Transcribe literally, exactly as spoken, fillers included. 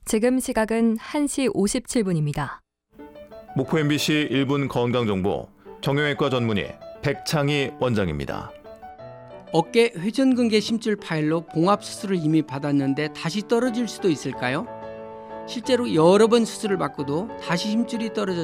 지금 시각은 한 시 오십칠 분입니다. 목포 엠비씨 일 분 건강정보 정형외과 전문의 백창희 원장입니다. 어깨 회전근개 심줄 파열로 봉합 수술을 이미 받았는데 다시 떨어질 수도 있을까요? 실제로 여러 번 수술을 받고도 다시 힘줄이 떨어져